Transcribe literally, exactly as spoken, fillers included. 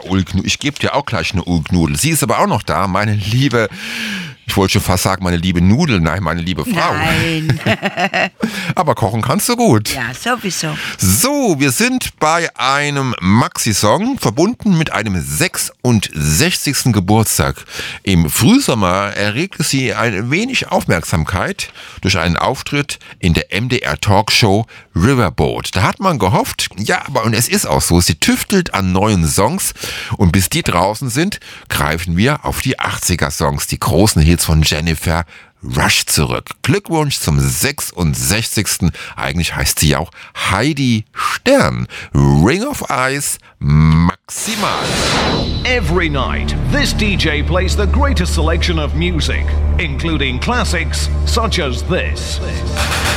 Ulknudel. Ich gebe dir auch gleich eine Ulknudel. Sie ist aber auch noch da, meine liebe, ich wollte schon fast sagen, meine liebe Nudel. Nein, meine liebe Frau. Nein. Aber kochen kannst du gut. Ja, sowieso. So, wir sind bei einem Maxi-Song, verbunden mit einem sechsundsechzigsten Geburtstag. Im Frühsommer erregte sie ein wenig Aufmerksamkeit durch einen Auftritt in der M D R-Talkshow Riverboat. Da hat man gehofft, ja, aber und es ist auch so, sie tüftelt an neuen Songs und bis die draußen sind, greifen wir auf die achtziger-Songs, die großen Hits von Jennifer Rush zurück. Glückwunsch zum sechsundsechzigsten Eigentlich heißt sie auch Heidi Stern. Ring of Ice Maximal. Every night, this D J plays the greatest selection of music, including classics such as this.